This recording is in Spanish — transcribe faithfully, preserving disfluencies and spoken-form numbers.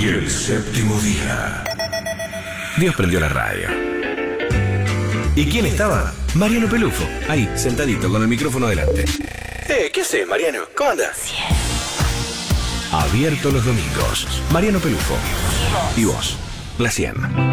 Y el séptimo día, Dios prendió la radio. ¿Y quién estaba? Mariano Pelufo, ahí, sentadito, con el micrófono delante. Eh, ¿qué haces, Mariano? ¿Cómo andas? Abierto los domingos. Mariano Pelufo. Y vos, la cien.